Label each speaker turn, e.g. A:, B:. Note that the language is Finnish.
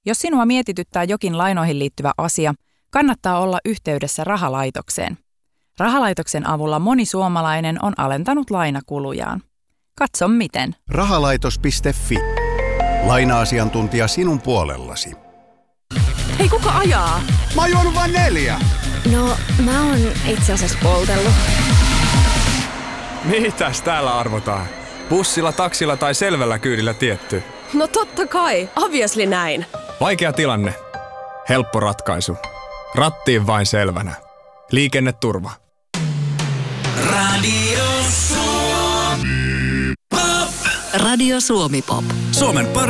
A: Jos sinua mietityttää jokin lainoihin liittyvä asia, kannattaa olla yhteydessä rahalaitokseen. Rahalaitoksen avulla moni suomalainen on alentanut lainakulujaan. Katso miten.
B: Rahalaitos.fi. Laina-asiantuntija sinun puolellasi.
C: Hei, kuka ajaa?
B: Mä oon juonut vain 4.
C: No, mä oon itse asiassa poltellut.
D: Mitäs täällä arvotaan? Bussilla, taksilla tai selvällä kyydillä tietty?
C: No totta kai, obviously näin.
D: Vaikea tilanne. Helppo ratkaisu. Rattiin vain selvänä. Liikenneturva.
E: Radio Suomi Pop.
F: Suomen